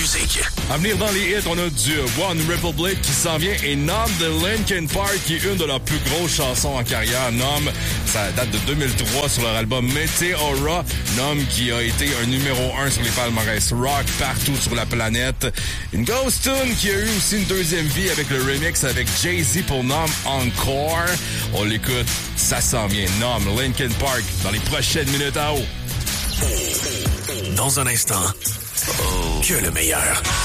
musique. À venir dans les hits, on a du One Republic qui s'en vient et nomme de Linkin Park, qui est une de leurs plus grosses chansons en carrière. Nomme, ça date de 2003 sur leur album Meteora. Nomme qui a été un numéro 1 sur les palmarès rock partout sur la planète. Une Ghost Tune qui a eu aussi une deuxième vie avec le remix avec Jay-Z pour Nomme Encore. On l'écoute, ça s'en vient. Nomme Linkin Park dans les prochaines minutes à haut. Dans un instant, que le meilleur.